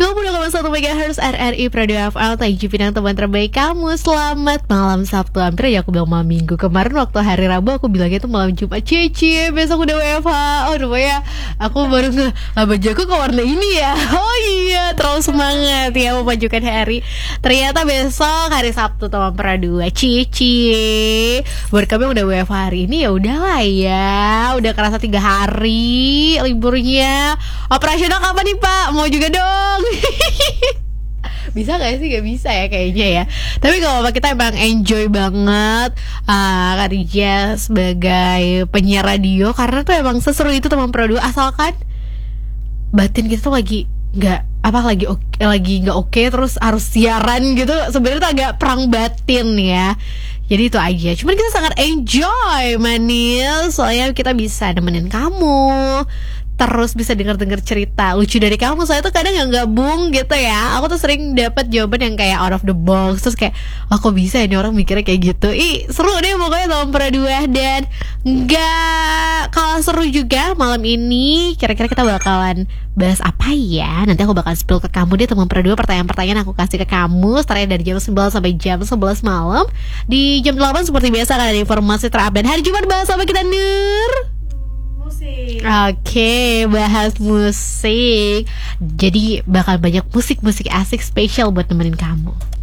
20,1 MHz RRI Radio FL Taiji Pinang, teman terbaik kamu. Selamat malam Sabtu. Hampir ya aku bilang malam Minggu. Kemarin waktu hari Rabu aku bilangnya itu malam Jumat. Cici, besok udah WFH. Oh rupanya aku baru bajuku ke warna ini ya. Oh iya, terlalu semangat ya memajukan hari. Ternyata besok hari Sabtu teman pera 2. Cici, buat kami yang udah WFH hari ini ya udahlah ya. Udah kerasa 3 hari liburnya. Operasional kapan nih Pak? Mau juga dong. Bisa gak sih? Gak bisa ya kayaknya ya. Tapi kalau kita emang enjoy banget kerja sebagai penyiar radio, karena tuh emang seseru itu teman produk. Asalkan batin kita tuh lagi nggak oke, terus harus siaran gitu. Sebenarnya tuh agak perang batin ya. Jadi itu aja. Cuman kita sangat enjoy manis, soalnya kita bisa nemenin kamu, terus bisa denger-denger cerita lucu dari kamu. Soalnya tuh kadang yang gabung gitu ya, aku tuh sering dapat jawaban yang kayak out of the box. Terus kayak, kok bisa ya ini orang mikirnya kayak gitu. Seru deh pokoknya teman pera 2. Dan gak kalah seru juga malam ini. Kira-kira kita bakalan bahas apa ya? Nanti aku bakal spill ke kamu deh teman pera 2. Pertanyaan-pertanyaan aku kasih ke kamu startnya dari jam 9 sampai jam 11 malam. Di jam 8 seperti biasa akan ada informasi terupdate hari Jumat. Bahas apa kita, Nur? Oke, bahas musik. Jadi bakal banyak musik-musik asik spesial buat nemenin kamu.